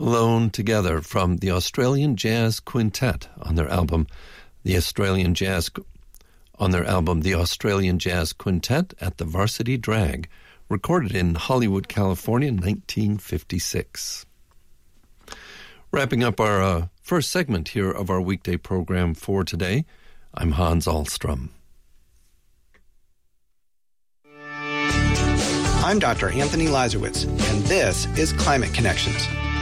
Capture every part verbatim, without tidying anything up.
Alone Together from the Australian Jazz Quintet on their album, the Australian Jazz, on their album, The Australian Jazz Quintet at the Varsity Drag, recorded in Hollywood, California, nineteen fifty-six. Wrapping up our uh, first segment here of our weekday program for today, I'm Hans Ahlstrom. I'm Doctor Anthony Lazarowitz, and this is Climate Connections.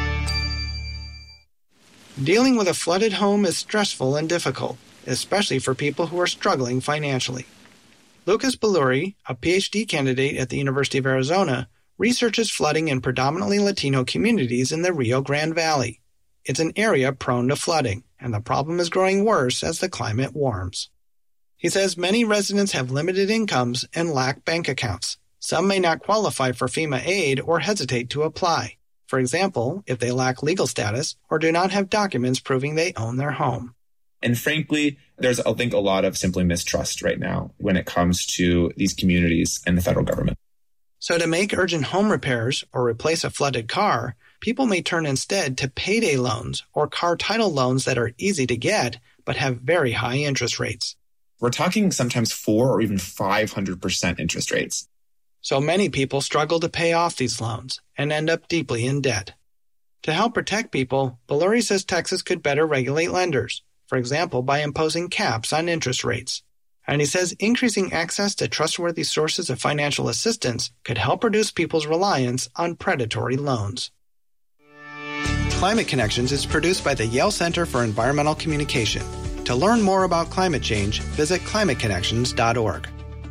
Dealing with a flooded home is stressful and difficult, especially for people who are struggling financially. Lucas Belluri, a P H D candidate at the University of Arizona, researches flooding in predominantly Latino communities in the Rio Grande Valley. It's an area prone to flooding, and the problem is growing worse as the climate warms. He says many residents have limited incomes and lack bank accounts. Some may not qualify for FEMA aid or hesitate to apply. For example, if they lack legal status or do not have documents proving they own their home. And frankly, there's, I think, a lot of simply mistrust right now when it comes to these communities and the federal government. So to make urgent home repairs or replace a flooded car, people may turn instead to payday loans or car title loans that are easy to get but have very high interest rates. We're talking sometimes four or even five hundred percent interest rates. So many people struggle to pay off these loans and end up deeply in debt. To help protect people, Belluri says Texas could better regulate lenders, for example, by imposing caps on interest rates. And he says increasing access to trustworthy sources of financial assistance could help reduce people's reliance on predatory loans. Climate Connections is produced by the Yale Center for Environmental Communication. To learn more about climate change, visit climate connections dot org.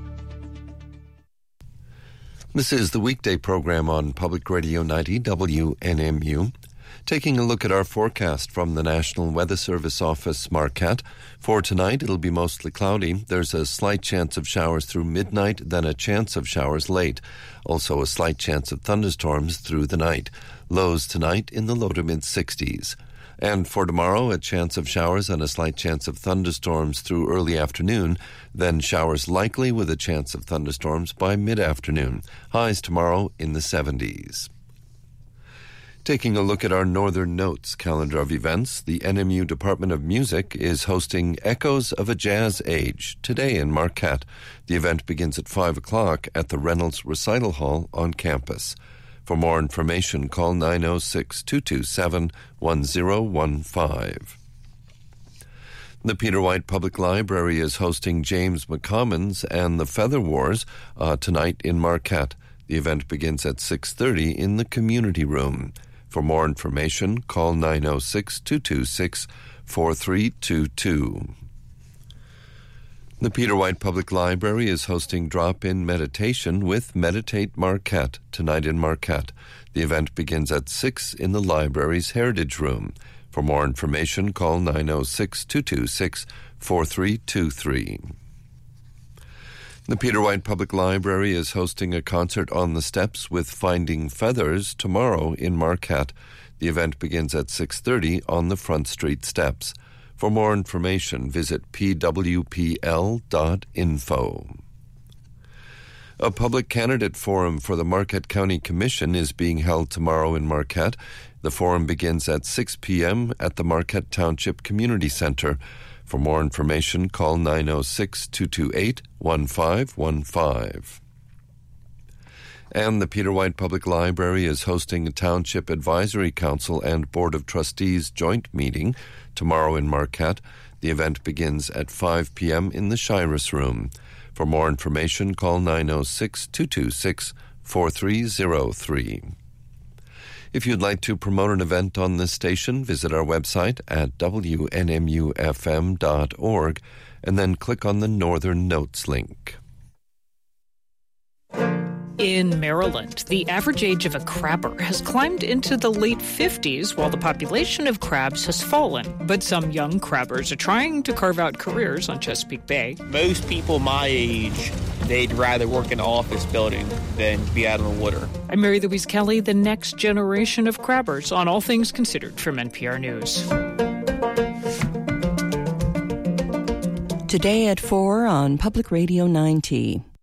This is the weekday program on Public Radio ninety W N M U. Taking a look at our forecast from the National Weather Service Office, Marquette. For tonight, it'll be mostly cloudy. There's a slight chance of showers through midnight, then a chance of showers late. Also a slight chance of thunderstorms through the night. Lows tonight in the low to mid-sixties. And for tomorrow, a chance of showers and a slight chance of thunderstorms through early afternoon, then showers likely with a chance of thunderstorms by mid-afternoon. Highs tomorrow in the seventies. Taking a look at our Northern Notes calendar of events, the N M U Department of Music is hosting Echoes of a Jazz Age today in Marquette. The event begins at five o'clock at the Reynolds Recital Hall on campus. For more information, call nine oh six, two two seven, one oh one five. The Peter White Public Library is hosting James McCommons and the Feather Wars uh, tonight in Marquette. The event begins at six thirty in the community room. For more information, call nine oh six, two two six, four three two two. The Peter White Public Library is hosting Drop-In Meditation with Meditate Marquette tonight in Marquette. The event begins at six in the library's Heritage Room. For more information, call nine oh six, two two six, four three two three. The Peter White Public Library is hosting a concert on the steps with Finding Feathers tomorrow in Marquette. The event begins at six thirty on the Front Street steps. For more information, visit p w p l dot info. A public candidate forum for the Marquette County Commission is being held tomorrow in Marquette. The forum begins at six p.m. at the Marquette Township Community Center. For more information, call nine oh six, two two eight, one five one five. And the Peter White Public Library is hosting a Township Advisory Council and Board of Trustees joint meeting tomorrow in Marquette. The event begins at five p.m. in the Shiras Room. For more information, call nine oh six, two two six, four three oh three. If you'd like to promote an event on this station, visit our website at w n m u f m dot org and then click on the Northern Notes link. In Maryland, the average age of a crabber has climbed into the late fifties while the population of crabs has fallen. But some young crabbers are trying to carve out careers on Chesapeake Bay. Most people my age, they'd rather work in an office building than be out on the water. I'm Mary Louise Kelly, the next generation of crabbers on All Things Considered from N P R News. Today at four on Public Radio ninety.